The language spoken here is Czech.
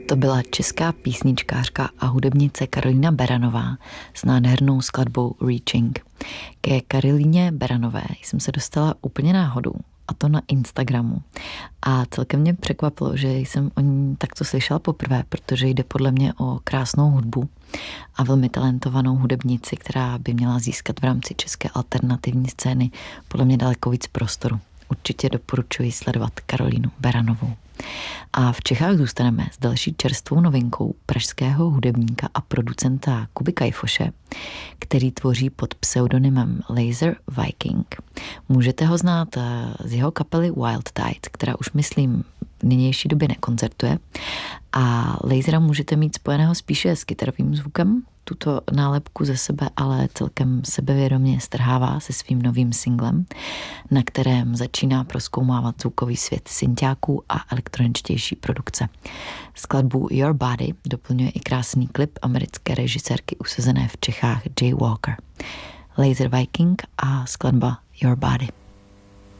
To byla česká písničkářka a hudebnice Karolína Beranová s nádhernou skladbou Reaching. Ke Karolíně Beranové jsem se dostala úplně náhodou, a to na Instagramu. A celkem mě překvapilo, že jsem o ní takto slyšela poprvé, protože jde podle mě o krásnou hudbu a velmi talentovanou hudebnici, která by měla získat v rámci české alternativní scény podle mě daleko víc prostoru. Určitě doporučuji sledovat Karolínu Beranovou. A v Čechách zůstaneme s další čerstvou novinkou pražského hudebníka a producenta Kuby Kajfoše, který tvoří pod pseudonymem Laser Viking. Můžete ho znát z jeho kapely Wild Tide, která už myslím v nynější době nekoncertuje. A Lasera můžete mít spojeného spíše s kytarovým zvukem. Tuto nálepku ze sebe ale celkem sebevědomě strhává se svým novým singlem, na kterém začíná prozkoumávat zvukový svět synťáků a elektroničtější produkce. Skladbu Your Body doplňuje i krásný klip americké režisérky usazené v Čechách Jay Walker. Laser Viking a skladba Your Body.